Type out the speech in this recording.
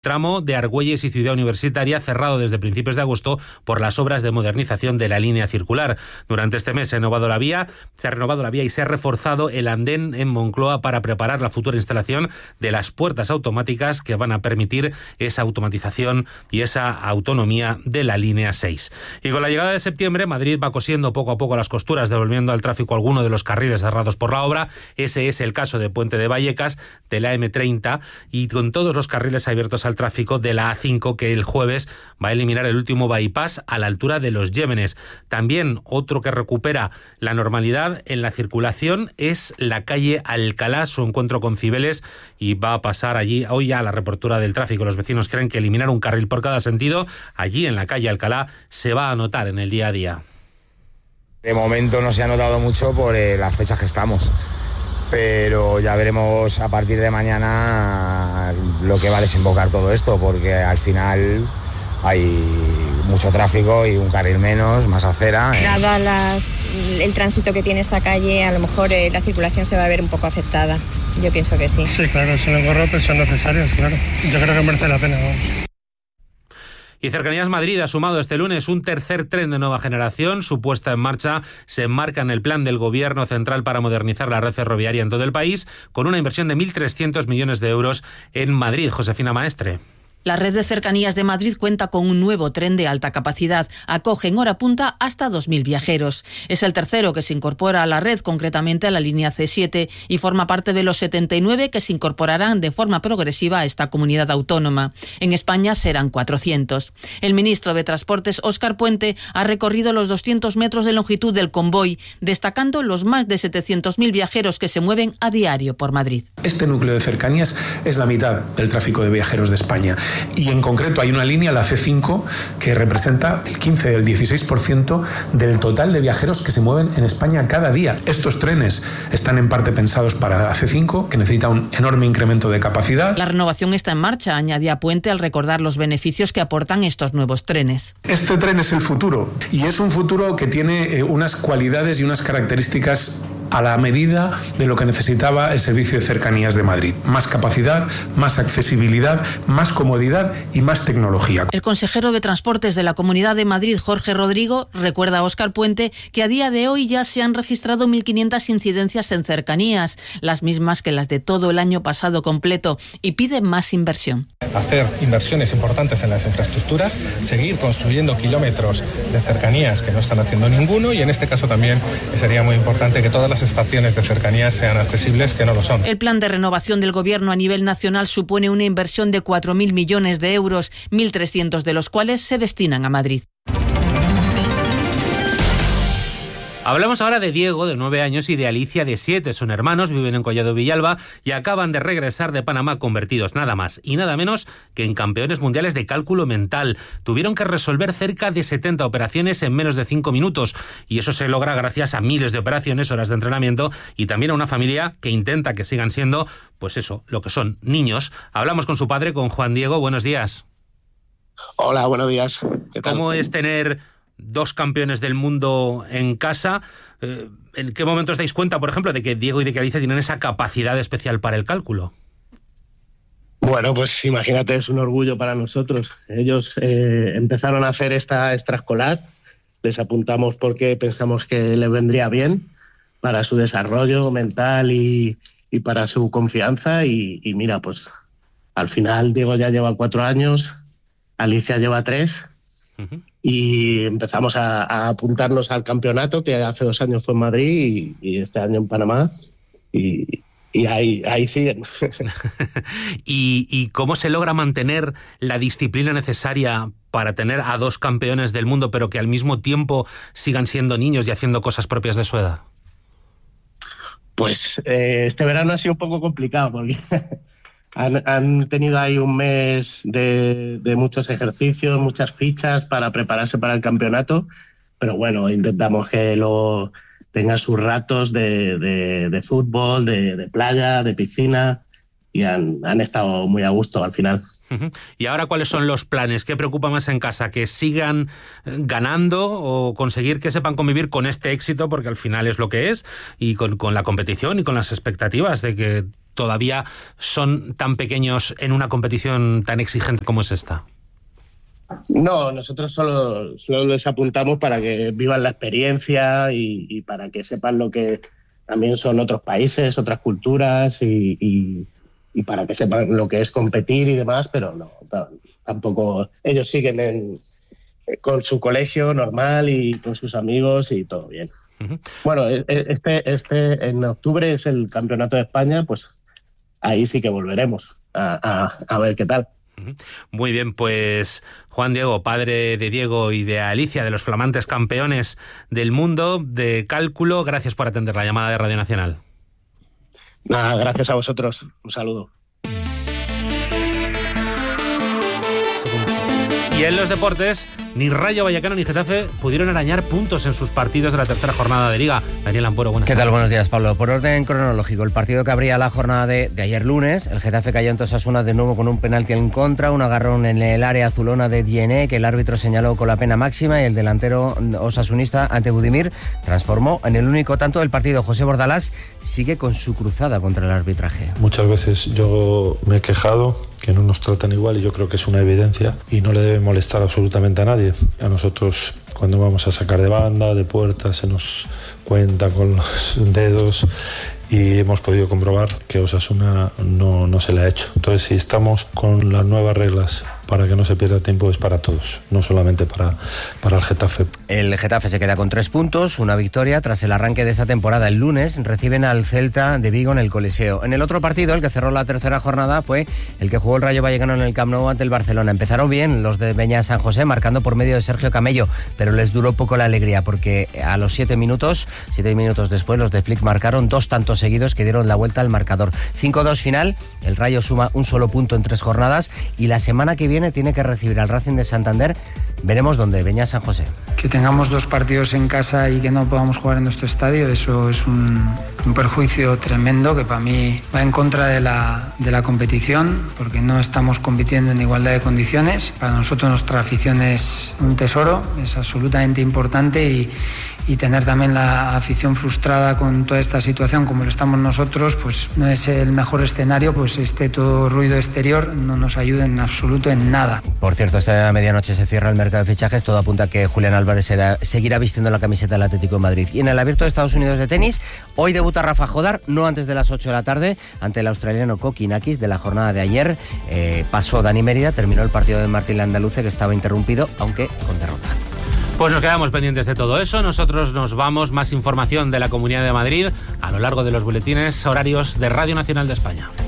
Tramo de Argüelles y Ciudad Universitaria cerrado desde principios de agosto por las obras de modernización de la línea circular. Durante este mes se ha renovado la vía y se ha reforzado el andén en Moncloa para preparar la futura instalación de las puertas automáticas que van a permitir esa automatización y esa autonomía de la línea 6. Y con la llegada de septiembre, Madrid va cosiendo poco a poco las costuras, devolviendo al tráfico alguno de los carriles cerrados por la obra. Ese es el caso de Puente de Vallecas, de la M30 y con todos los carriles abiertos al tráfico de la A5, que el jueves va a eliminar el último bypass a la altura de Los Llémenes. También otro que recupera la normalidad en la circulación es la calle Alcalá, su encuentro con Cibeles, y va a pasar allí hoy ya la reapertura del tráfico. Los vecinos creen que eliminar un carril por cada sentido allí en la calle Alcalá se va a notar en el día a día. De momento no se ha notado mucho por las fechas que estamos, pero ya veremos a partir de mañana lo que va a desembocar todo esto, porque al final hay mucho tráfico y un carril menos, más acera. Dado el tránsito que tiene esta calle, a lo mejor la circulación se va a ver un poco afectada. Yo pienso que sí. Sí, claro, son engorropes, son necesarios, claro. Yo creo que merece la pena, vamos. Y Cercanías Madrid ha sumado este lunes un tercer tren de nueva generación. Su puesta en marcha se enmarca en el plan del Gobierno central para modernizar la red ferroviaria en todo el país, con una inversión de 1.300 millones de euros en Madrid. Josefina Maestre. La red de cercanías de Madrid cuenta con un nuevo tren de alta capacidad. Acoge en hora punta hasta 2.000 viajeros. Es el tercero que se incorpora a la red, concretamente a la línea C7, y forma parte de los 79 que se incorporarán de forma progresiva a esta comunidad autónoma. En España serán 400. El ministro de Transportes, Óscar Puente, ha recorrido los 200 metros de longitud del convoy, destacando los más de 700.000 viajeros que se mueven a diario por Madrid. Este núcleo de cercanías es la mitad del tráfico de viajeros de España. Y en concreto hay una línea, la C5, que representa el 15 o el 16% del total de viajeros que se mueven en España cada día. Estos trenes están en parte pensados para la C5, que necesita un enorme incremento de capacidad. La renovación está en marcha, añadía Puente al recordar los beneficios que aportan estos nuevos trenes. Este tren es el futuro, y es un futuro que tiene unas cualidades y unas características a la medida de lo que necesitaba el servicio de cercanías de Madrid. Más capacidad, más accesibilidad, más comodidad y más tecnología. El consejero de Transportes de la Comunidad de Madrid, Jorge Rodrigo, recuerda a Óscar Puente que a día de hoy ya se han registrado 1.500 incidencias en cercanías, las mismas que las de todo el año pasado completo, y pide más inversión. Hacer inversiones importantes en las infraestructuras, seguir construyendo kilómetros de cercanías que no están haciendo ninguno, y en este caso también sería muy importante que todas las estaciones de cercanías sean accesibles, que no lo son. El plan de renovación del Gobierno a nivel nacional supone una inversión de 4.000 millones de euros, 1.300 de los cuales se destinan a Madrid. Hablamos ahora de Diego, de 9 años, y de Alicia, de 7. Son hermanos, viven en Collado Villalba y acaban de regresar de Panamá convertidos nada más y nada menos que en campeones mundiales de cálculo mental. Tuvieron que resolver cerca de 70 operaciones en menos de 5 minutos y eso se logra gracias a miles de operaciones, horas de entrenamiento y también a una familia que intenta que sigan siendo, pues eso, lo que son, niños. Hablamos con su padre, con Juan Diego. Buenos días. Hola, buenos días. ¿Qué tal? ¿Cómo es tener 2 campeones del mundo en casa? ¿En qué momento os dais cuenta, por ejemplo, de que Diego y de que Alicia tienen esa capacidad especial para el cálculo? Bueno, pues imagínate, es un orgullo para nosotros. Ellos empezaron a hacer esta extraescolar, les apuntamos porque pensamos que les vendría bien para su desarrollo mental y para su confianza y mira, pues al final Diego ya lleva 4 años, Alicia lleva 3. Y empezamos a apuntarnos al campeonato, que hace 2 años fue en Madrid y este año en Panamá, y ahí siguen. ¿Y cómo se logra mantener la disciplina necesaria para tener a 2 campeones del mundo, pero que al mismo tiempo sigan siendo niños y haciendo cosas propias de su edad? Pues este verano ha sido un poco complicado, porque han tenido ahí un mes de muchos ejercicios, muchas fichas para prepararse para el campeonato, pero bueno, intentamos que luego tengan sus ratos de fútbol, de playa, de piscina, han estado muy a gusto al final. ¿Y ahora cuáles son los planes? ¿Qué preocupa más en casa? ¿Que sigan ganando o conseguir que sepan convivir con este éxito, porque al final es lo que es, y con la competición y con las expectativas de que todavía son tan pequeños en una competición tan exigente como es esta? No, nosotros solo les apuntamos para que vivan la experiencia y para que sepan lo que también son otros países, otras culturas y para que sepan lo que es competir y demás, pero no, tampoco. Ellos siguen con su colegio normal y con sus amigos y todo bien. Bueno, este en octubre es el Campeonato de España, pues ahí sí que volveremos a ver qué tal. Muy bien, pues Juan Diego, padre de Diego y de Alicia, de los flamantes campeones del mundo de cálculo, gracias por atender la llamada de Radio Nacional. Nada, gracias a vosotros. Un saludo. Y en los deportes, ni Rayo Vallecano ni Getafe pudieron arañar puntos en sus partidos de la tercera jornada de Liga. Daniel Ampuero, buenas tardes. ¿Qué tal? Buenos días, Pablo. Por orden cronológico, el partido que abría la jornada de ayer lunes, el Getafe cayó ante Osasuna de nuevo con un penalti en contra, un agarrón en el área azulona de Diené, que el árbitro señaló con la pena máxima, y el delantero osasunista ante Budimir transformó en el único tanto del partido. José Bordalás sigue con su cruzada contra el arbitraje. Muchas veces yo me he quejado que no nos tratan igual y yo creo que es una evidencia y no le debe molestar absolutamente a nadie. A nosotros, cuando vamos a sacar de banda, de puerta, se nos cuenta con los dedos y hemos podido comprobar que Osasuna no se le ha hecho. Entonces, si estamos con las nuevas reglas para que no se pierda tiempo, es para todos, no solamente para el Getafe. El Getafe se queda con 3 puntos, una victoria tras el arranque de esta temporada. El lunes reciben al Celta de Vigo en el Coliseo. En el otro partido, el que cerró la tercera jornada, fue el que jugó el Rayo Vallecano en el Camp Nou ante el Barcelona. Empezaron bien los de Beñat San José, marcando por medio de Sergio Camello, pero les duró poco la alegría, porque a los 7 minutos después, los de Flick marcaron 2 tantos seguidos que dieron la vuelta al marcador. 5-2 final, el Rayo suma un solo punto en 3 jornadas y la semana que viene tiene que recibir al Racing de Santander. Veremos dónde. Beñat San José. Que tengamos 2 partidos en casa y que no podamos jugar en nuestro estadio, eso es un perjuicio tremendo que para mí va en contra de la competición, porque no estamos compitiendo en igualdad de condiciones. Para nosotros nuestra afición es un tesoro, es absolutamente importante y tener también la afición frustrada con toda esta situación como lo estamos nosotros, pues no es el mejor escenario, pues todo ruido exterior no nos ayuda en absoluto en nada. Por cierto, esta medianoche se cierra el mercado de fichajes, todo apunta a que Julián Álvarez seguirá vistiendo la camiseta del Atlético de Madrid. Y en el Abierto de Estados Unidos de tenis, hoy debuta Rafa Jodar, no antes de las 8 de la tarde, ante el australiano Kokinakis. De la jornada de ayer pasó Dani Mérida, terminó el partido de Martín Landaluce, que estaba interrumpido, aunque con derrota. Pues nos quedamos pendientes de todo eso. Nosotros nos vamos. Más información de la Comunidad de Madrid a lo largo de los boletines horarios de Radio Nacional de España.